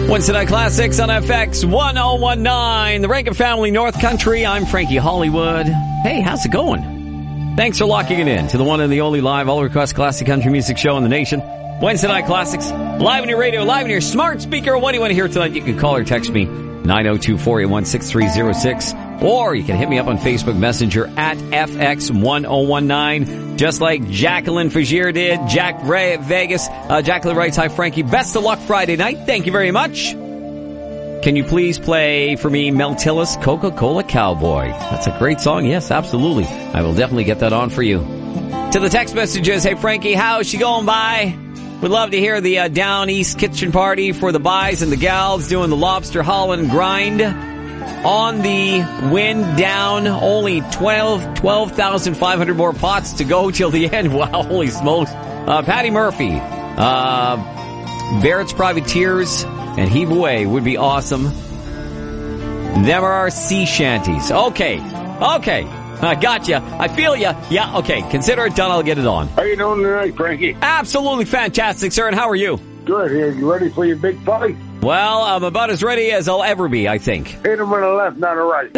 Wednesday Night Classics on FX 1019, the Rankin Family North Country. I'm Frankie Hollywood. Hey, how's it going? Thanks for locking it in to the one and the only live all-request classic country music show in the nation. Wednesday Night Classics, live on your radio, live on your smart speaker. What do you want to hear tonight? You can call or text me, 902-481-6306. Or you can hit me up on Facebook Messenger at FX1019, just like Jacqueline Fagier did. Jack Ray at Vegas. Jacqueline writes, hi, Frankie. Best of luck Friday night. Thank you very much. Can you please play for me Mel Tillis, Coca-Cola Cowboy? That's a great song. Yes, absolutely. I will definitely get that on for you. To the text messages, hey, Frankie, how's she going by? We'd love to hear the Down East kitchen party for the guys and the gals doing the lobster Holland grind. On the wind down, only 12,500 more pots to go till the end. Wow, holy smokes. Patty Murphy, Barrett's Privateers, and Heave Away would be awesome. There are sea shanties. Okay. I got you. I feel you. Yeah, okay. Consider it done. I'll get it on. How you doing tonight, Frankie? Absolutely fantastic, sir. And how are you? Good. Here, you ready for your big fight? Well, I'm about as ready as I'll ever be, I think. Hit him on the left, not the right.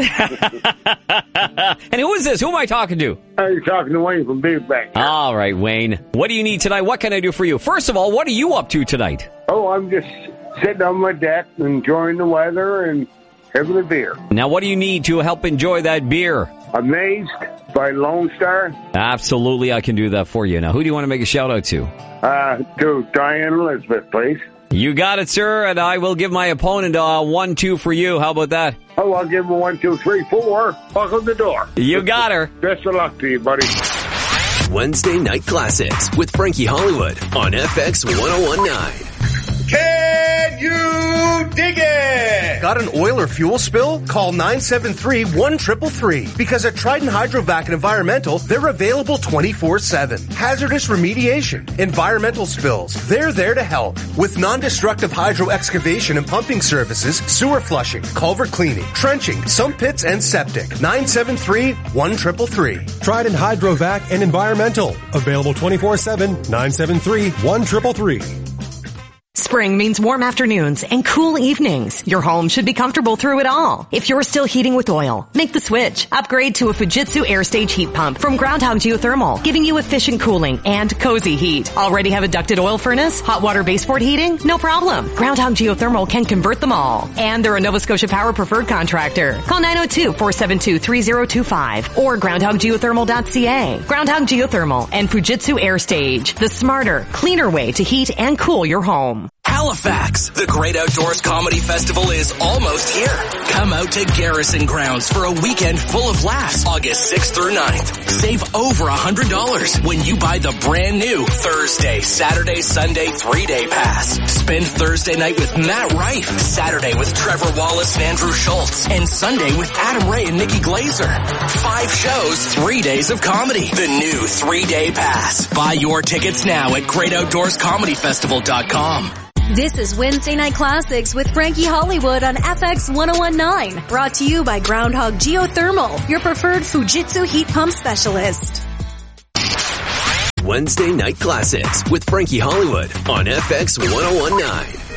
And who is this? Who am I talking to? You're talking to Wayne from Big Bang. All right, Wayne. What do you need tonight? What can I do for you? First of all, what are you up to tonight? Oh, I'm just sitting on my deck, enjoying the weather and having a beer. Now, what do you need to help enjoy that beer? Amazed by Lone Star. Absolutely, I can do that for you. Now, who do you want to make a shout-out to? To Diane Elizabeth, please. You got it, sir, and I will give my opponent a 1-2 for you. How about that? Oh, I'll give him a 1, 2, 3, 4. Buckle the door. You got her. Best of luck to you, buddy. Wednesday Night Classics with Frankie Hollywood on FX 1019. Can you dig it? Got an oil or fuel spill? Call 973-1333. Because at Trident Hydrovac and Environmental, they're available 24/7. Hazardous remediation, environmental spills, they're there to help. With non-destructive hydro excavation and pumping services, sewer flushing, culvert cleaning, trenching, sump pits, and septic. 973-1333. Trident Hydrovac and Environmental. Available 24/7, 973-1333. Spring means warm afternoons and cool evenings. Your home should be comfortable through it all. If you're still heating with oil, make the switch. Upgrade to a Fujitsu Airstage heat pump from Groundhog Geothermal, giving you efficient cooling and cozy heat. Already have a ducted oil furnace? Hot water baseboard heating? No problem. Groundhog Geothermal can convert them all. And they're a Nova Scotia Power preferred contractor. Call 902-472-3025 or groundhoggeothermal.ca. Groundhog Geothermal and Fujitsu Airstage, the smarter, cleaner way to heat and cool your home. Halifax, the Great Outdoors Comedy Festival is almost here. Come out to Garrison Grounds for a weekend full of laughs, August 6th through 9th. Save over $100 when you buy the brand new Thursday, Saturday, Sunday 3-day pass. Spend Thursday night with Matt Rife, Saturday with Trevor Wallace and Andrew Schultz, and Sunday with Adam Ray and Nikki Glazer. 5 shows, 3 days of comedy. The new 3-day pass. Buy your tickets now at GreatOutdoorsComedyFestival.com. This is Wednesday Night Classics with Frankie Hollywood on FX 1019. Brought to you by Groundhog Geothermal, your preferred Fujitsu heat pump specialist. Wednesday Night Classics with Frankie Hollywood on FX 1019.